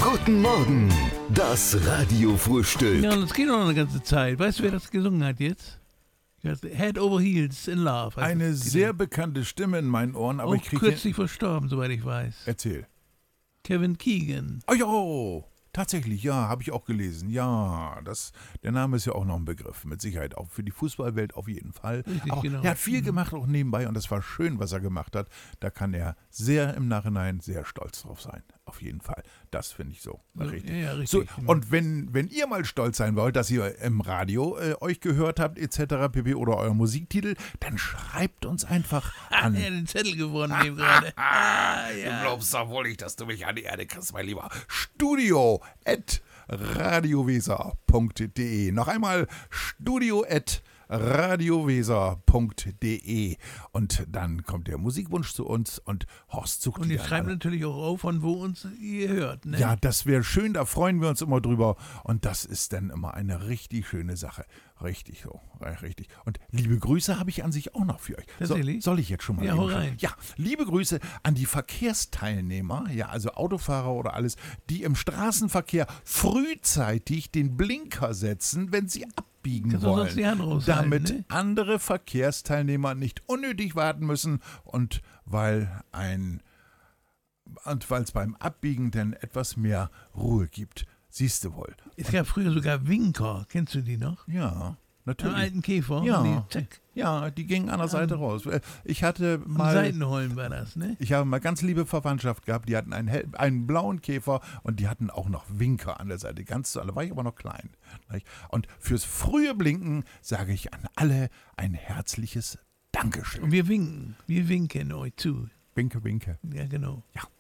Guten Morgen, das Radiofrühstück. Ja, und das geht noch eine ganze Zeit. Weißt du, wer das gesungen hat jetzt? Head Over Heels in Love. Eine sehr bekannte Stimme in meinen Ohren, aber ich auch kriege... kürzlich verstorben, soweit ich weiß. Erzähl. Kevin Keegan. Oh ja, tatsächlich, ja, habe ich auch gelesen. Ja, der Name ist ja auch noch ein Begriff, mit Sicherheit. Auch für die Fußballwelt auf jeden Fall. Richtig, Aber genau. er hat viel gemacht, auch nebenbei, und das war schön, was er gemacht hat. Da kann er sehr im Nachhinein sehr stolz drauf sein. Auf jeden Fall. Das finde ich so. Richtig. Ja, richtig. So, und wenn ihr mal stolz sein wollt, dass ihr im Radio euch gehört habt, etc., pp. Oder euer Musiktitel, dann schreibt uns einfach an. Er hat den Zettel gewonnen eben gerade. Du glaubst doch wohl nicht, dass du mich an die Erde kriegst, mein Lieber. Studio@radioweser.de. Noch einmal studio@radioweser.de. Und dann kommt der Musikwunsch zu uns und Horst sucht Und ihr die schreibt alle. natürlich auch auf, von wo uns ihr hört, ne? Ja, das wäre schön, da freuen wir uns immer drüber. Und das ist dann immer eine richtig schöne Sache. Richtig so, richtig. Und liebe Grüße habe ich an sich auch noch für euch. Tatsächlich? Soll ich jetzt schon mal Ja, eben hau schon? rein. Ja, liebe Grüße an die Verkehrsteilnehmer, ja, also Autofahrer oder alles, die im Straßenverkehr frühzeitig den Blinker setzen, wenn sie abbiegen Kannst du sonst wollen, die Hand raushalten, damit ne? andere Verkehrsteilnehmer nicht unnötig warten müssen und weil es beim Abbiegen dann etwas mehr Ruhe gibt. Siehst du wohl. Es gab früher sogar Winker. Kennst du die noch? Ja, Einen natürlich. alten Käfer. Ja. Die, zack. Ja, die gingen an der Seite raus. Ich hatte Am mal... Seitenholm war das, ne? Ich habe mal ganz liebe Verwandtschaft gehabt, die hatten einen blauen Käfer und die hatten auch noch Winker an der Seite. Ganz zu alle, war ich aber noch klein. Und fürs frühe Blinken sage ich an alle ein herzliches Dankeschön. Und wir winken. Wir winken euch zu. Winke, winke. Ja, genau. Ja.